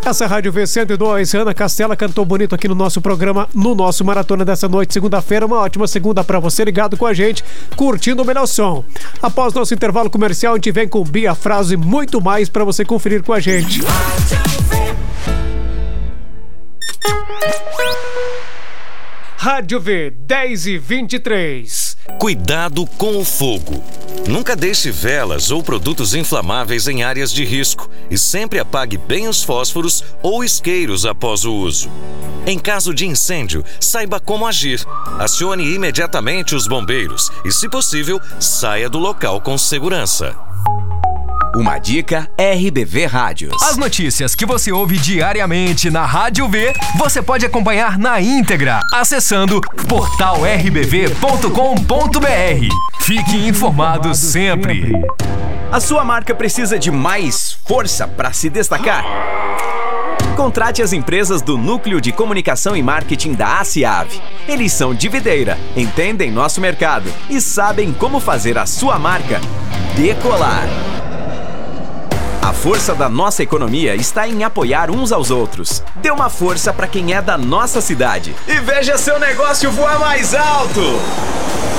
Essa é a Rádio V102. Ana Castela cantou bonito aqui no nosso programa, no nosso Maratona dessa noite, segunda-feira. Uma ótima segunda pra você, ligado com a gente, curtindo o melhor som. Após nosso intervalo comercial, a gente vem com Bia Frase e muito mais pra você conferir com a gente. Rádio V, 10h23. Cuidado com o fogo. Nunca deixe velas ou produtos inflamáveis em áreas de risco e sempre apague bem os fósforos ou isqueiros após o uso. Em caso de incêndio, saiba como agir. Acione imediatamente os bombeiros e, se possível, saia do local com segurança. Uma dica RBV Rádios. As notícias que você ouve diariamente na Rádio V, você pode acompanhar na íntegra, acessando portalrbv.com.br. Fique informado sempre. A sua marca precisa de mais força para se destacar? Contrate as empresas do Núcleo de Comunicação e Marketing da ACIAV. Eles são de videira, entendem nosso mercado e sabem como fazer a sua marca decolar. A força da nossa economia está em apoiar uns aos outros. Dê uma força para quem é da nossa cidade e veja seu negócio voar mais alto!